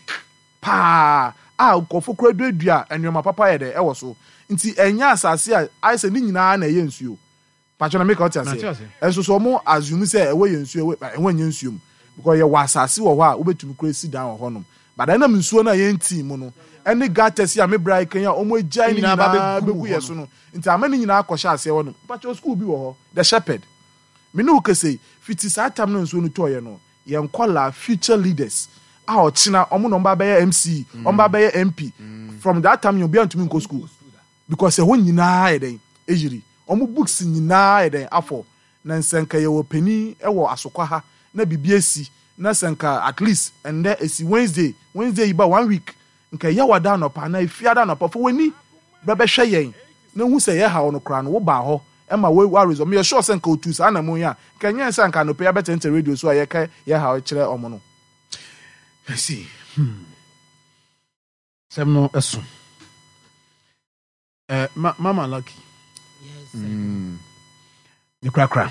pa ukofo kura dua enwema papa ye de e wo so nti enya asase a ai se ni nyina na ye nsuo pacho na make out ase enso so mo assume se ewe ye nsuo ewe nye nsuo because ye wasase wo ho a obetumi kura si dan wo ho no but I am nsuo na ye ntim no any gates ya me brai kan ya omo agya ni na ba beku ye so no nti amani nyina akɔhye ase wo no pacho school bi wo ho the shepherd me no kese fiti sa tam no nsuo no toye no ye nkola future leaders a ochina omo no mba be MC omba be MP from that time you be antumi nko school because ho nyina ye den ejiri omo books nyina ye den afọ na nsenka ye wo pani e wo asokwa ha na bibiesi na senka at least and there is Wednesday iba 1 week nka ya wada no pa na ifiada no pa fo wani bebe hwe yen na hu se ye ha ono kra no wo ba ho e ma we reason me sure senka otu sa na mo ya nka nya senka no pe ya betente radio so ya ka ye ha kire omo no see sem no esu mama lucky yes ni kra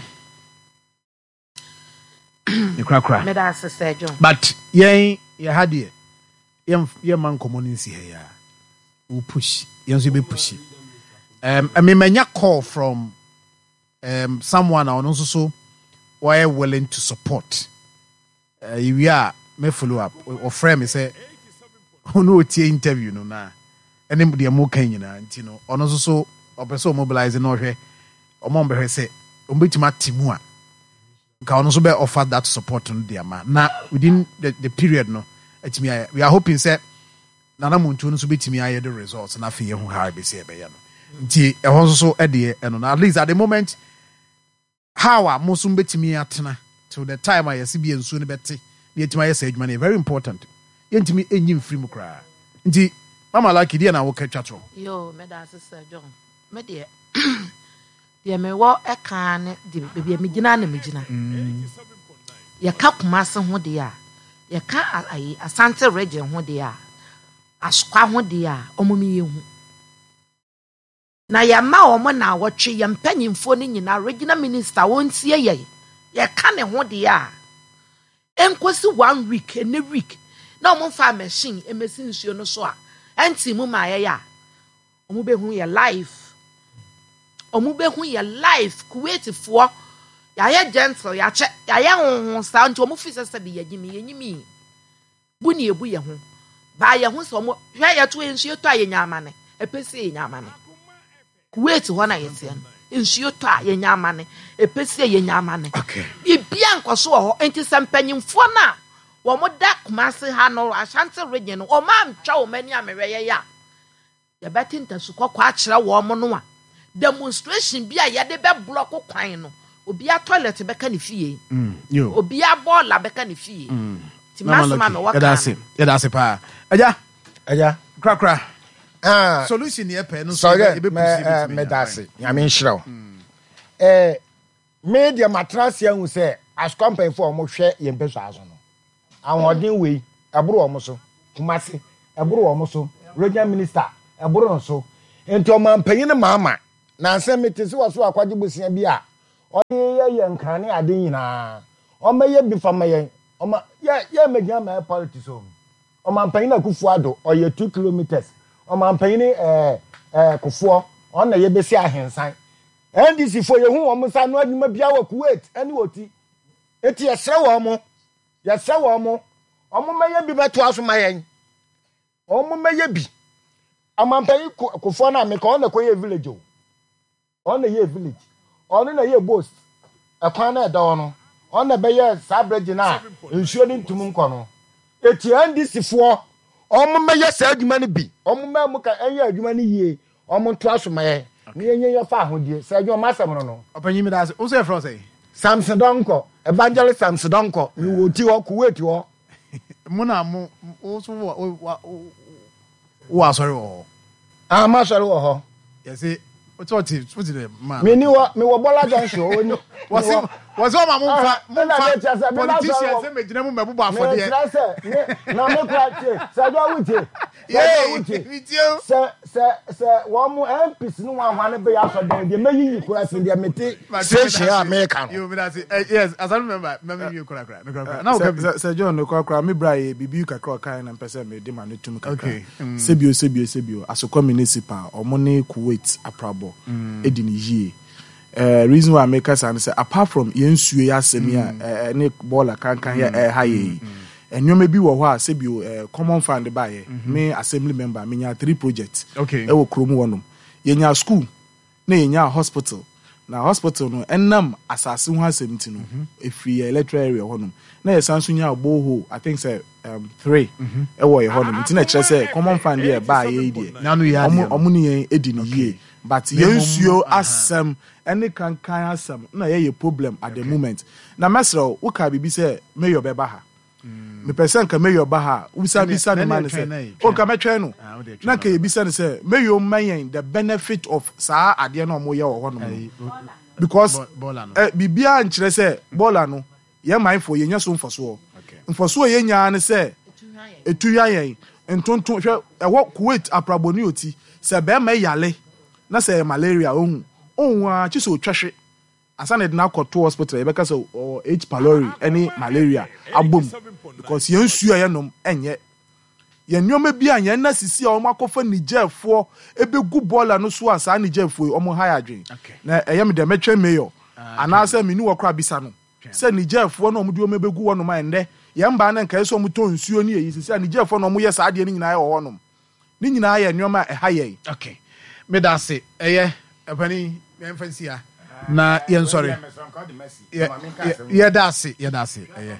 me da say John but yen ye had ye man community here we push yen so be push I mean manya call from someone on also why willing to support we are me follow up or friend me say no tie interview no na anybody mo kan nyina nti no ono so opeso mobilize no hwe omo be hwe say ombetima timu a ka ono so be offer that support on their man na within the period no etimi we are hoping say nana muntu no so betimi aye the results na fe ye ho ha be say be ye no nti e ho so e de eno na at least at the moment how a mo so betimi atena till the time I see be ensu ne bete na etimi aye say adwuma na very important yentimi enyi mfiri mu kra nti mama lucky dia na wo ka twatro yo me da say John me de ye me wo e kan ne de bebia me gina na me gina ye ka Kumase ho de a ye ka Asante region ho de a Asokwa ho de a omomi ye hu na ya ma omo na wotwe ye mpanyimfo ni nyina regional minister wontie ye ka ne ho de a enkosi 1 week ene week na omo fa machine emesi nsuo no so a enti mu ma ye ya omo be hu ye live Kuwaitifo ya ye gentle ya che ya ye honhon sa nti omo fisa se de yenyimi buni ebu ye ho ba ye ho so omo hwa ye to ensuo to ayenya ne epesi yenya amane Kuwait ho na yete no ensuo to ayenya amane epesi yenya amane okay ibia nkoso ho enti sempanyimfo na wo mo da Kumase ha no Ashanti region o ma ntwa o mani amere ye ya ye betinta su kokwa akere wo mo no a demonstration bi a ye de be block kwan no obi a toilet bɛka ne fie yo obi a bɔɔla bɛka ne fie ti masoma me wɔka yɛda ase paa agya krakra Ah, solution yɛ pɛ no sorry, medase. Nyame nhyira wo. Media matrase ahu sɛ as company for mo hwɛ yɛn pɛ so aso no. Ahoɔden wei, ɛboro wɔn so. Kumase, ɛboro wɔn so. Regional minister, ɛboro no so. Enti ɔmanpanyin no maama. Na nsɛm mete se wɔ so akwaje bosia bi a ɔde yɛ nkrane ade nyinaa. Ɔmɛyɛ bi fama yɛn. Ɔma yɛ megya ma politics o. Ɔmanpanyin na Kufuado ɔyɛ 2 kilometers. Ɔmanpanyin Kufuo ɔna yɛ besi ahensan. NDC fo yɛ hu wɔn nsa no adwuma bia wɔ Kuwait ɛne wɔti. Eti yɛsrɛ wɔn mo. Ɔmo mɛyɛ bi bɛto aso ma yɛn. Ɔmo mɛyɛ bi. Ɔmanpanyin Kufuo na meka ɔna kɔyɛ village o. Ɔna yɛ village. Ɔno na yɛ boast. Ɛkwan na ɛda hɔ no. Ɔna bɛyɛ saa bridge na nsuo ne ntum nkɔ no. Eti NDC fo ɔmo mɛyɛ saa adwuma no bi. Ɔmo mɛ mo ka ɛyɛ adwuma no yie. Ɔmo to aso ma yɛn. Ni yenye fa ahodie sɛ adwuma masɛm no. Ɔpanyin mi da se wo sɛ frɔ sɛ Samson Donko, Evangelist Samson Donko, ni wo ti hɔ Kuwait hɔ. Mo na mo wo so wo asɔre wɔ Ah, ma sɔre wɔ hɔ. yɛse what the man Me ni wo Bola Junction o ni. Was all my mom politicians say me jina mu mebu ba for there. Na me kwate, say do wuti. Say wo mu MPs no wan hwane be ya so den de meyi kurase de mete station America. You be that yes, as I remember you kura. Now Sir John no kura me bra bibi kakra kan na pese me de ma no tum kakra. Sebio asokwa municipal omo ne Kuwait aprabo edini yie. Reason why I make us say apart from yensuye asemi a ne baller kan here high and you may be wa sebio common fund by me assembly member me nya 3 projects okay e wo krom wonum yenya school na yenya hospital na hospital no enam asase ho asɛmti no efri electoral area honum na yesanso nya boho I think say 3 e wo ye honum nti na kyerɛ sɛ common fund here ba ye die omo ne yen edini yie but yensuo asem any can asem na ye problem at the moment na mesro wo ka bibi say mayor beba ha me person ka mayor ba ha bisa ne man say o ka metwe no na ka bisa ne say mayor mayen the benefit of saa ade na omo ye wo hono because bibia nkyere say bola no ye mindful ye nya so mfoso ye nya ne say etuya yen ntonton hwe ewo Kuwait apraboni oti say be ma yale na say malaria ohun a chi so twehwe asa na de na kɔto hospital e bɛka so H pylori any malaria abom because yen su ya nom enye yen nyoma bi anya na sisi a ɔmo akɔfa Nigerfo ebegu bola no so asa Nigerfo ɔmo ha adwen na ɛyɛ me de metwe mayor ana say me ni wɔ kra bisa no say Nigerfo na ɔmo de ɔmo ebegu wɔ no ma ende yen ba na nka so ɔmo to nsuo ni eyi sisi a Nigerfo na ɔmo yɛ saa de ni nyinaa wɔ hɔ nom ni nyinaa yɛ nyoma ɛha yɛ okay me da se ɛyɛ apani emfansia na yen sorry ye da se ɛyɛ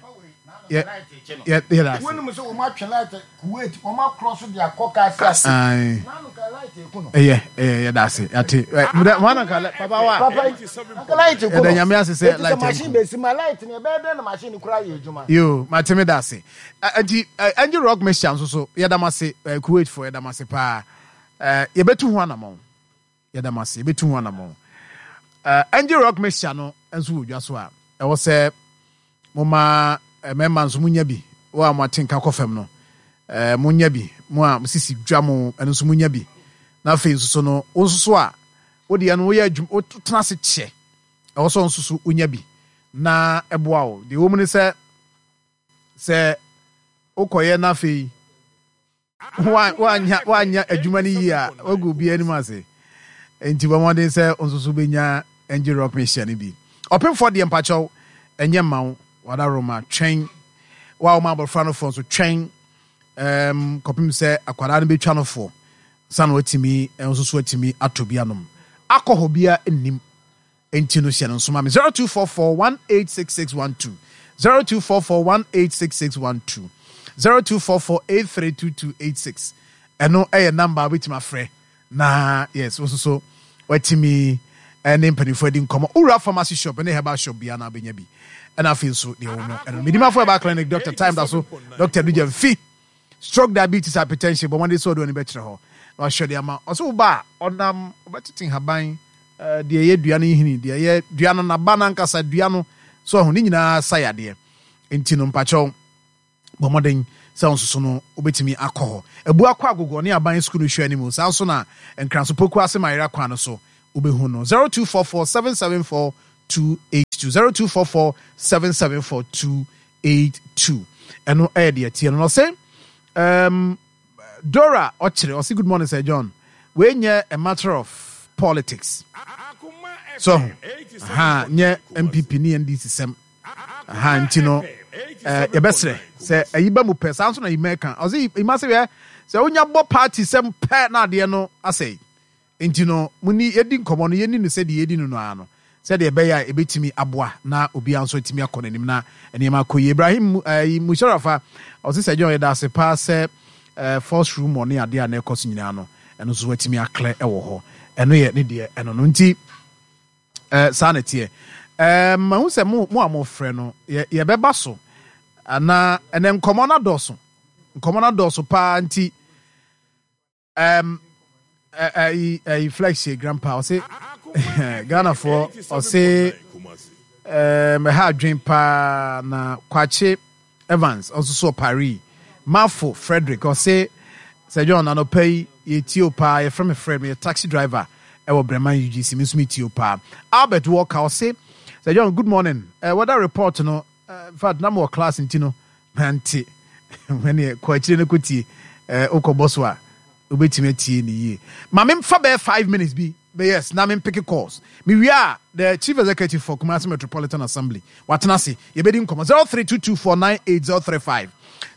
ye da se Wonu so wo ma twela Kuwait wo ma cross the akoka sase na no ka light ekuno ye da se ate mana ka papa wa papa light ekuno da nyame asese light machine be si ma light ne be de na machine kura ye adwuma yo mateme da se anti rock machine so ye da mase Kuwait for ye da mase pa ye betu ho anamon ye da mase ye betu ho anamon Angel Rock Mixture no enso wodwa so a e wo se moma memma nso munya bi wo a matenka kofam no munya bi mo a sisi dwa mo enso munya bi na fe nso so no nso so a wo de no wo ya adwum wo tena se kye e wo so nso so unya bi na eboa wo de wo mu ne se okoye na fe wa anya adwuma ni yi a ogu bi ani ma se enti ba mo de se nso so benya Angel Rock Machine ni bi open for the empacho enye mawo wada roma twɛn wa ma bofra no fo so twɛn kopim sɛ akwara no betwa no fo san watimi enso so watimi atobianom akɔhɔ bia ennim enti no hye no so ma me 0244186612 0244186612 0244832286 ɛno ɛyɛ number betimi afrɛ na yes so watimi ɛne mpanimfoɔ adi nkɔmmɔ wowura pharmacy shop ne herbal shop bia na wobɛnya bi ɛna afei nso deɛ wɔ mu ɛno medimafo herbal clinic Dr. Time da so Dr. Duja Mfi stroke diabetes hypertension bɔ mmɔde sɛ ɔde ɔne bɛkyerɛ hɔ na ɔhyɛ deɛ ama ɔsɛ woba a ɔnam ɔbɛtete haban deɛ ɛyɛ dua no hini deɛ ɛyɛ dua no naba no ankasa dua no so ɔho ne nyinaa sa yadeɛ nti no mpakyɛw bɔ mmɔden sɛ nsoso no wobɛtumi akɔ hɔ abu akɔ agogo ne aban school no hwɛ anim saa nso na nkranso poku ase mayera kwan no so wobɛhu no 0244 774 282 0244 774 282 ɛno ɛyɛ deɛ tie no ɔsɛ Dora Ochire ɔsɛ good morning Sir John we nye a matter of politics so nye MPP ni NDC sem nti no yɛbɛsrɛ sɛ ayiba mu pɛ saa nso na yimɛka ɔsɛ imase yɛ sɛ wonya bɔ party sem pɛ na adeɛ no asɛe nti no muni yɛdi nkɔmmɔ no yɛni no sɛ deɛ yɛdi no no ano sɛ deɛ ɛbɛyɛ a ɛbɛtumi aboa na obiara nso atumi akɔ n'anim na nneɛma akɔ Ibrahim Musharafa ɔsɛ Sir John yɛda ase paa sɛ first room ne adeɛ a na ɛkɔ so nyinaa no ɛno nso watumi aklɛ ɛwɔ hɔ ɛno yɛ ne deɛ ɛno no nti saa na teɛ mahu sɛ mo a mofrɛ no yɛbɛba so ana ɛnɛ nkɔmmɔ no dɔɔso paa nti flex grandpa ɔse Ghanafoɔ ɔse mɛha adwen paa na Kwache Evans ɔso so Paris Mafo Frederick ɔse Sir John anɔpa yi yɛtio paa yɛfrɛ me Fred me taxi driver ɛwɔ Breman UGC me nso metio paa Albert Walker ɔse Sir John good morning weather report no in fact na mo class nti no mante when Kwache no kotie okɔbɔ so a obetime tie ni yie ma me mfa bɛ 5 minutes bi but yes na me pick calls me we are the chief executive for Kumasi Metropolitan Assembly watena se yebedi nkɔmɔ 0322498035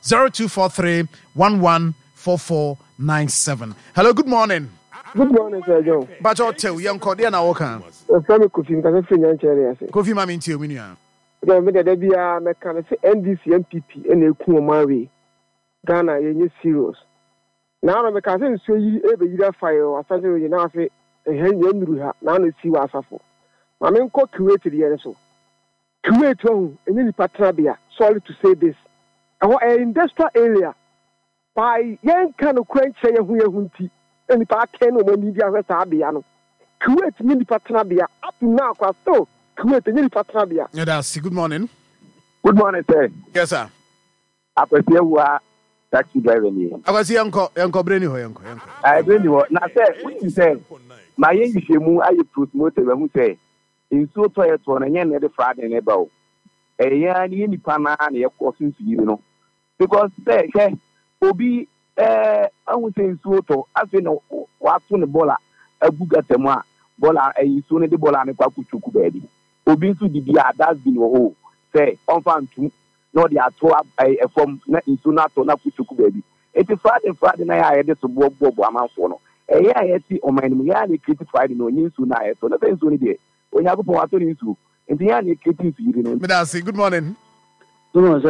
0243114497 hello good morning Sir John bacho tell yanko de na woka from Kofi nka se nyanchere ase Kofi ma me ntie o menua ya me de bia me kan se NDC MPP ena eku o mawe Ghana yenye serious na no me ka se nso yi ebe yira fire o asante yi na afi ehanye nduru ha na no si wa asafo ma me nko Kuwait de yere so Kuwait ho enye ni patra bia sorry to say this aho industrial area by yen kan kwenche yehu nti eni pa ken no mani dia hwesa bia no Kuwait ni patra bia up now kwa so Kuwait ni patra bia yeah that's good morning sir yes sir akwese wa taxi driver ni akwasi yanko breni ho yanko breni ho na say we say ma yen yihemu aye promote we hu say inso to ye to na yen ne de Friday ne ba o eya ni nipa na na ye ko sinsu yiri no because say obi ahu say inso to afi no wa to ne bola aguga temu a bola inso ne de bola ne kwa kuchuku baby obi nso di bia that's been ho say on fan tu no dey ato from na inso na to na kuchuku baby it Friday na ya de so bobo amanfo no eya ya ti o man mu ya na creative Friday no nyinsu na ya to na inso ne de onyago pon ato ne inso enti ya na creative yiri no me da say good morning